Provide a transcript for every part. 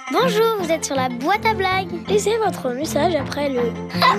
Bonjour, vous êtes sur la boîte à blagues. Laissez votre message après le...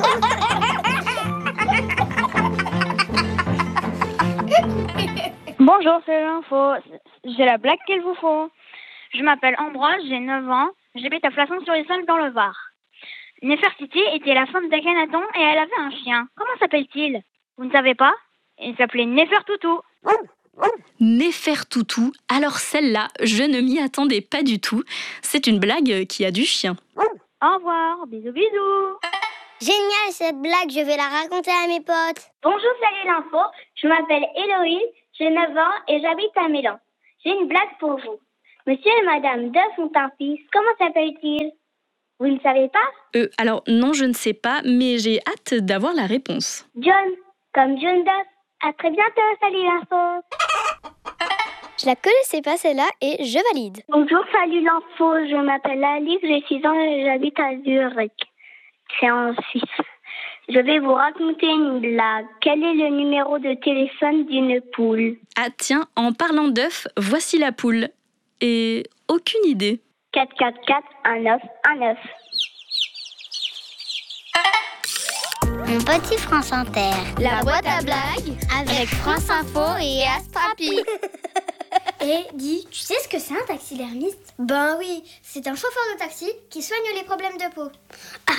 Bonjour, c'est l'info. J'ai la blague qu'il vous faut. Je m'appelle Ambroise, j'ai 9 ans. J'habite à Flasson-sur-Issel dans le Var. Néfertiti était la femme d'Akhenaton et elle avait un chien. Comment s'appelle-t-il? Vous ne savez pas? Il s'appelait Néfertoutou. Néfertoutou, alors celle-là, je ne m'y attendais pas du tout. C'est une blague qui a du chien. Au revoir, bisous bisous. Génial cette blague, je vais la raconter à mes potes. Bonjour, salut l'info. Je m'appelle Héloïse, j'ai 9 ans et j'habite à Mélan. J'ai une blague pour vous. Monsieur et Madame Duff ont un fils. Comment s'appelle-t-il? Vous ne savez pas? Alors non, je ne sais pas, mais j'ai hâte d'avoir la réponse. John, comme John Duff. À très bientôt, salut l'info. Je la connaissais pas celle-là et je valide. Bonjour, salut l'info. Je m'appelle Alice, j'ai 6 ans et j'habite à Zurich. C'est en Suisse. Je vais vous raconter une blague. Quel est le numéro de téléphone d'une poule? Ah tiens, en parlant d'œuf, voici la poule. Et aucune idée. 444 1919. Mon petit France Inter. La boîte à blagues avec France Info et Astrapi. Et dis, tu sais ce que c'est un taxidermiste? Ben oui, c'est un chauffeur de taxi qui soigne les problèmes de peau.